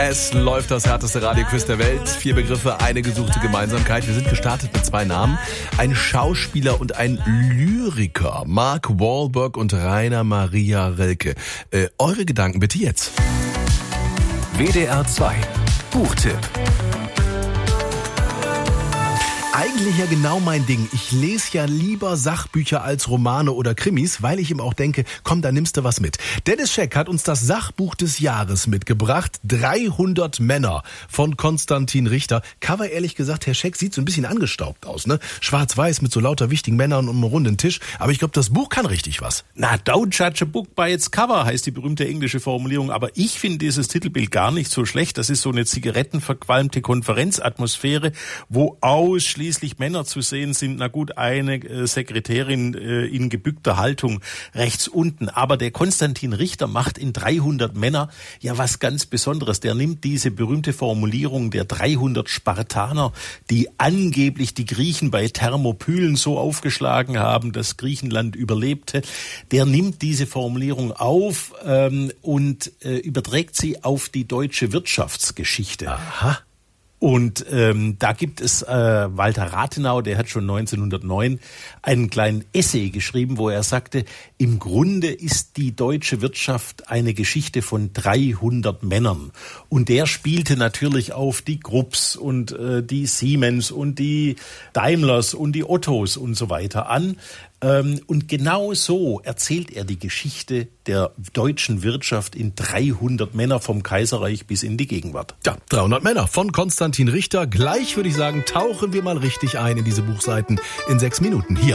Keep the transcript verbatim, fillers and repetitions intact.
Es läuft das härteste Radioquiz der Welt. Vier Begriffe, eine gesuchte Gemeinsamkeit. Wir sind gestartet mit zwei Namen. Ein Schauspieler und ein Lyriker. Mark Wahlberg und Rainer Maria Rilke. Äh, eure Gedanken bitte jetzt. W D R zwei Buchtipp. Eigentlich ja genau mein Ding. Ich lese ja lieber Sachbücher als Romane oder Krimis, weil ich ihm auch denke, komm, da nimmst du was mit. Dennis Scheck hat uns das Sachbuch des Jahres mitgebracht. dreihundert Männer von Konstantin Richter. Cover, ehrlich gesagt, Herr Scheck, sieht so ein bisschen angestaubt aus, ne? Schwarz-weiß mit so lauter wichtigen Männern und einem runden Tisch. Aber ich glaube, das Buch kann richtig was. Na, don't judge a book by its cover, heißt die berühmte englische Formulierung. Aber ich finde dieses Titelbild gar nicht so schlecht. Das ist so eine zigarettenverqualmte Konferenzatmosphäre, wo ausschließlich Schließlich Männer zu sehen sind, na gut, eine äh, Sekretärin äh, in gebückter Haltung rechts unten. Aber der Konstantin Richter macht in dreihundert Männer ja was ganz Besonderes. Der nimmt diese berühmte Formulierung der dreihundert Spartaner, die angeblich die Griechen bei Thermopylen so aufgeschlagen haben, dass Griechenland überlebte. Der nimmt diese Formulierung auf ähm, und äh, überträgt sie auf die deutsche Wirtschaftsgeschichte. Aha. Und ähm, da gibt es äh, Walter Rathenau, der hat schon neunzehnhundertneun einen kleinen Essay geschrieben, wo er sagte, im Grunde ist die deutsche Wirtschaft eine Geschichte von dreihundert Männern. Und der spielte natürlich auf die Krupps und äh, die Siemens und die Daimlers und die Ottos und so weiter an. Und genau so erzählt er die Geschichte der deutschen Wirtschaft in dreihundert Männer vom Kaiserreich bis in die Gegenwart. Ja, dreihundert Männer von Konstantin Richter. Gleich würde ich sagen, tauchen wir mal richtig ein in diese Buchseiten in sechs Minuten hier.